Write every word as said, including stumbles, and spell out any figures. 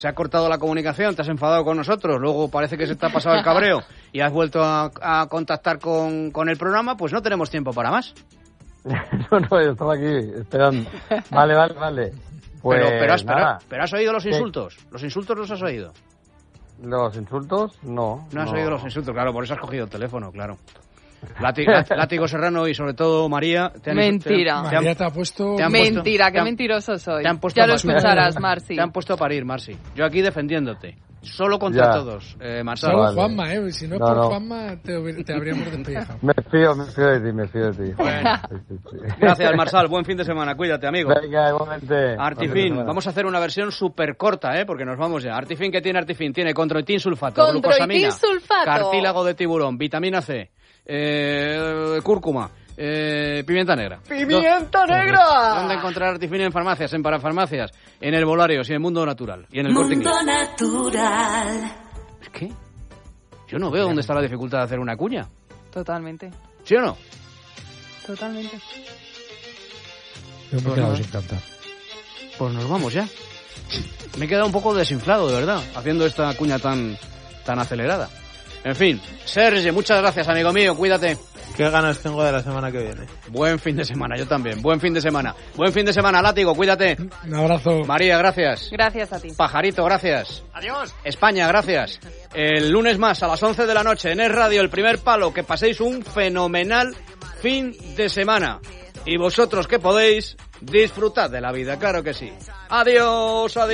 Se ha cortado la comunicación, te has enfadado con nosotros, luego parece que se te ha pasado el cabreo y has vuelto a, a contactar con, con el programa, pues no tenemos tiempo para más. no, no, yo estaba aquí esperando. Vale, vale, vale. Pues, pero, pero, has, nada. pero, pero has oído los ¿Qué? insultos. ¿Los insultos los has oído? ¿Los insultos? No. No has no. oído los insultos, claro, por eso has cogido el teléfono, claro. Látigo, Látigo Serrano y sobre todo María. Te han Mentira. Te han, te han, María te ha puesto... te han Mentira, puesto, qué han, mentiroso soy. Te han puesto ya lo a parir. escucharás, Marci. Te han puesto a parir, Marci. Yo aquí defendiéndote. Solo contra ya. todos, eh, Marcelo. Solo Vale. Juanma, ¿eh? Si no es No, por no. Juanma, te, te habríamos despellejado. Me fío, me fío de ti, me fío de ti. Bueno. Sí, sí, sí. Gracias, Marsal. Buen fin de semana. Cuídate, amigo. Venga, igualmente. Artifin, vamos a hacer una versión súper corta, ¿eh? Porque nos vamos ya. Artifin, ¿qué tiene Artifin? Tiene controitin sulfato, Controitin glucosamina, sulfato. cartílago de tiburón, vitamina C, eh, cúrcuma, eh, pimienta negra. ¡Pimienta negra! ¿Dónde encontrar Artifin? En farmacias, en parafarmacias, en herbolarios y en Mundo Natural. Y en el Corte Inglés. Mundo Natural. ¿Qué? Yo no veo dónde está la dificultad de hacer una cuña. Totalmente, ¿Sí o no? totalmente. Yo me he Pues quedado nada. sin cantar. Pues nos vamos ya. Me he quedado un poco desinflado, de verdad, haciendo esta cuña tan, tan acelerada. En fin, Serge, muchas gracias, amigo mío, cuídate. Qué ganas tengo de la semana que viene. Buen fin de semana, yo también. Buen fin de semana. Buen fin de semana, Látigo, cuídate. Un abrazo. María, gracias. Gracias a ti. Pajarito, gracias. Adiós. España, gracias. El lunes más a las once de la noche en Es Radio, El Primer Palo. Que paséis un fenomenal fin de semana. Y vosotros que podéis, disfrutad de la vida, claro que sí. Adiós, adiós.